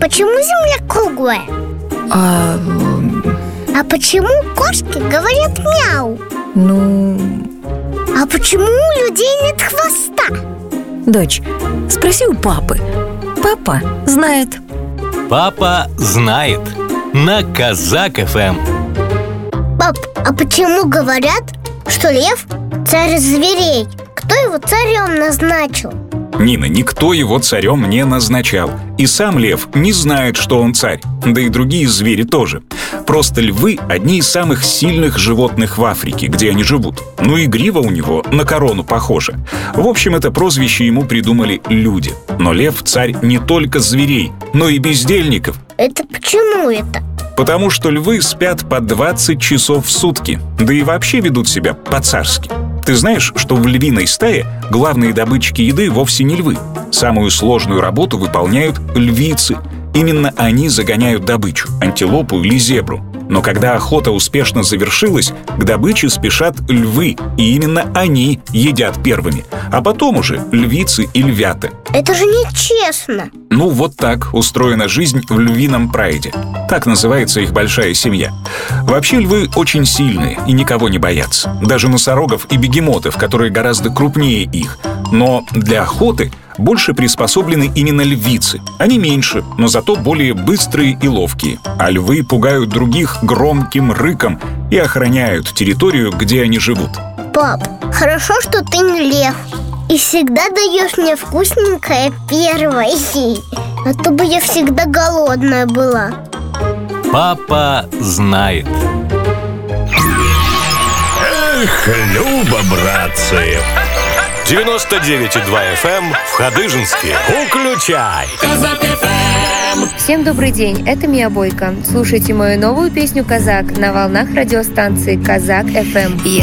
почему Земля круглая? А почему кошки говорят мяу? А почему у людей нет хвоста? Дочь, спроси у папы. Папа знает. Папа знает. На Казак ФМ. Пап, а почему говорят, что лев царь зверей? Кто его царем назначил? Нина, никто его царем не назначал. И сам лев не знает, что он царь. Да и другие звери тоже. Просто львы – одни из самых сильных животных в Африке, где они живут. Ну и грива у него на корону похожа. В общем, это прозвище ему придумали люди. Но лев – царь не только зверей, но и бездельников. Это почему это? Потому что львы спят по 20 часов в сутки. Да и вообще ведут себя по-царски. Ты знаешь, что в львиной стае главные добытчики еды вовсе не львы. Самую сложную работу выполняют львицы. Именно они загоняют добычу – антилопу или зебру. Но когда охота успешно завершилась, к добыче спешат львы, и именно они едят первыми. А потом уже львицы и львята. Это же нечестно. Ну, вот так устроена жизнь в львином прайде. Так называется их большая семья. Вообще львы очень сильные и никого не боятся. Даже носорогов и бегемотов, которые гораздо крупнее их. Но для охоты больше приспособлены именно львицы. Они меньше, но зато более быстрые и ловкие. А львы пугают других громким рыком и охраняют территорию, где они живут. Пап, хорошо, что ты не лев и всегда даешь мне вкусненькое первое. А то бы я всегда голодная была. Папа знает. Эх, Люба, братцы. 99,2 FM в Хадыженске. Включай. Всем добрый день, это Мия Бойко. Слушайте мою новую песню «Казак» на волнах радиостанции Казак ФМ.